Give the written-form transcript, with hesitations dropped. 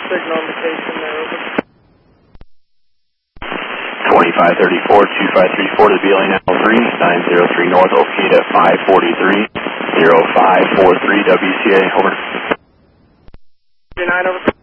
signal indication there, over. 2534, 2534 to BLA 903 North, locate at 543, 0543 WCA, over. 9 over.